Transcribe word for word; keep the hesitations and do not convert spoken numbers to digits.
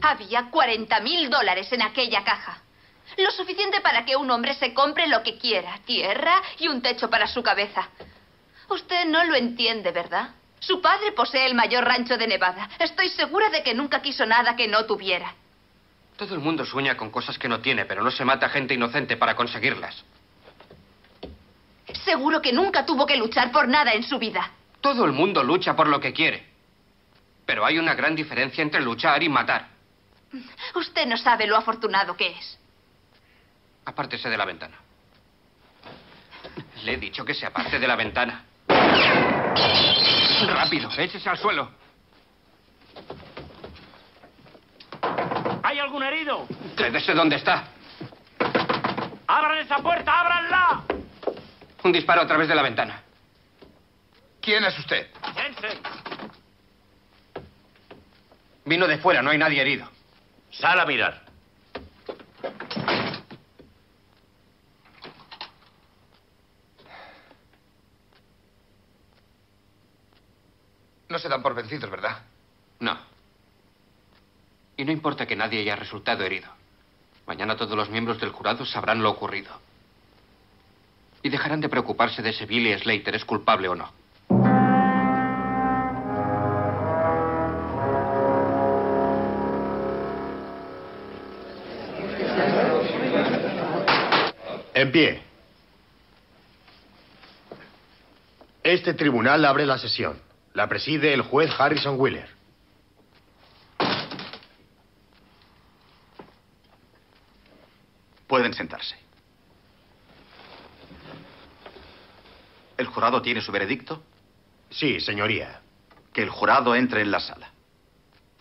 Había cuarenta mil dólares en aquella caja. Lo suficiente para que un hombre se compre lo que quiera. Tierra y un techo para su cabeza. Usted no lo entiende, ¿verdad? Su padre posee el mayor rancho de Nevada. Estoy segura de que nunca quiso nada que no tuviera. Todo el mundo sueña con cosas que no tiene, pero no se mata a gente inocente para conseguirlas. Seguro que nunca tuvo que luchar por nada en su vida. Todo el mundo lucha por lo que quiere. Pero hay una gran diferencia entre luchar y matar. Usted no sabe lo afortunado que es. Apártese de la ventana. Le he dicho que se aparte de la ventana. Rápido, échese al suelo. ¿Hay algún herido? Quédese donde está. ¡Abran esa puerta! ¡Ábranla! Un disparo a través de la ventana. ¿Quién es usted? Jensen. Vino de fuera, no hay nadie herido. Sal a mirar. No se dan por vencidos, ¿verdad? No. Y no importa que nadie haya resultado herido. Mañana todos los miembros del jurado sabrán lo ocurrido. Y dejarán de preocuparse de si Billy Slater es culpable o no. En pie. Este tribunal abre la sesión. La preside el juez Harrison Wheeler. Pueden sentarse. ¿El jurado tiene su veredicto? Sí, señoría. Que el jurado entre en la sala.